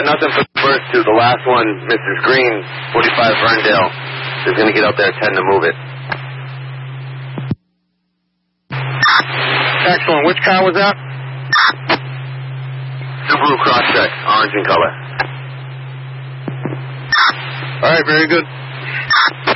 got nothing for the first two. The last one, Mrs. Green, 45 Ferndale, is going to get out there at 10 to move it. Excellent. Which car was that? Subaru Crosstrek, orange in color. All right, very good.